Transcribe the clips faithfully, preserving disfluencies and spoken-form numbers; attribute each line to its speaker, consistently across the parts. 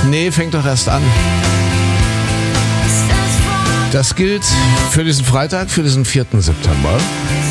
Speaker 1: Nee, fängt doch erst an. Das gilt für diesen Freitag, für diesen vierten September.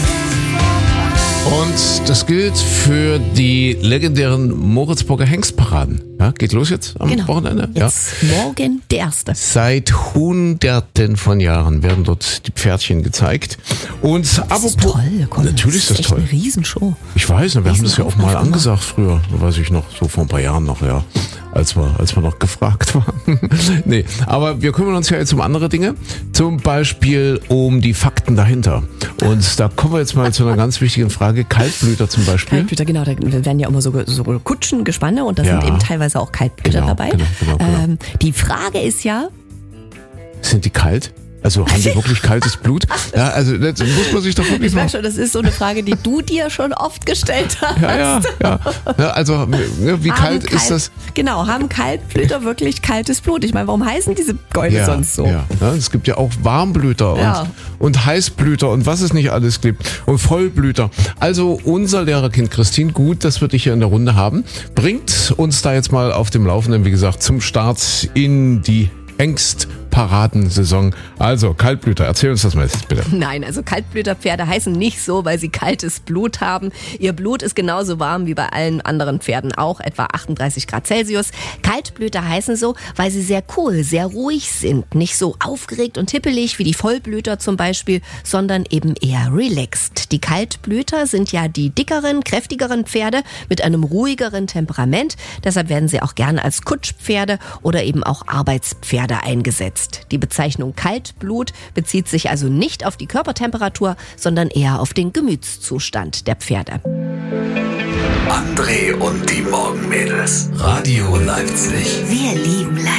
Speaker 1: Und das gilt für die legendären Moritzburger Hengstparaden. Ja, geht los jetzt am
Speaker 2: genau.
Speaker 1: Wochenende?
Speaker 2: Jetzt ja. Morgen der erste.
Speaker 1: Seit Hunderten von Jahren werden dort die Pferdchen gezeigt. Und
Speaker 2: das
Speaker 1: apropos,
Speaker 2: ist toll. Komm,
Speaker 1: natürlich ist das,
Speaker 2: das ist
Speaker 1: toll.
Speaker 2: Eine Riesenshow.
Speaker 1: Ich weiß, wir haben das ja auch mal
Speaker 2: Riesenaufwand.
Speaker 1: angesagt früher, weiß ich noch, so vor ein paar Jahren noch, ja. Als wir, als wir noch gefragt waren. Nee, aber wir kümmern uns ja jetzt um andere Dinge. Zum Beispiel um die Fakten dahinter. Und da kommen wir jetzt mal zu einer ganz wichtigen Frage. Kaltblüter zum Beispiel.
Speaker 2: Kaltblüter, genau. Da werden ja immer so, so Kutschen, Gespanne und da
Speaker 1: Ja.
Speaker 2: sind eben teilweise auch Kaltblüter
Speaker 1: Genau,
Speaker 2: dabei.
Speaker 1: genau, genau, genau.
Speaker 2: Ähm, die Frage ist ja,
Speaker 1: Sind die kalt? Also haben die wirklich kaltes Blut? Ja, also das muss man sich doch wirklich
Speaker 2: ich
Speaker 1: mal...
Speaker 2: merke schon, das ist so eine Frage, die du dir schon oft gestellt hast.
Speaker 1: Ja, ja, ja. ja also ne, wie
Speaker 2: Haben
Speaker 1: kalt ist das?
Speaker 2: Genau, haben Kaltblüter wirklich kaltes Blut? Ich meine, warum heißen diese Gäule
Speaker 1: Ja,
Speaker 2: sonst so?
Speaker 1: ja, ja. Es gibt ja auch Warmblüter
Speaker 2: Ja.
Speaker 1: und, und Heißblüter und was es nicht alles gibt. Und Vollblüter. Also unser Lehrerkind Christine, gut, dass wir dich hier in der Runde haben, bringt uns da jetzt mal auf dem Laufenden, wie gesagt, zum Start in die Hengstparadensaison. Also Kaltblüter, erzähl uns das mal jetzt bitte.
Speaker 2: Nein, also Kaltblüterpferde heißen nicht so, weil sie kaltes Blut haben. Ihr Blut ist genauso warm wie bei allen anderen Pferden auch, etwa achtunddreißig Grad Celsius. Kaltblüter heißen so, weil sie sehr cool, sehr ruhig sind. Nicht so aufgeregt und hippelig wie die Vollblüter zum Beispiel, sondern eben eher relaxed. Die Kaltblüter sind ja die dickeren, kräftigeren Pferde mit einem ruhigeren Temperament. Deshalb werden sie auch gerne als Kutschpferde oder eben auch Arbeitspferde eingesetzt. Die Bezeichnung Kaltblut bezieht sich also nicht auf die Körpertemperatur, sondern eher auf den Gemütszustand der Pferde.
Speaker 3: André und die Morgenmädels. Radio Leipzig.
Speaker 4: Wir lieben Leipzig.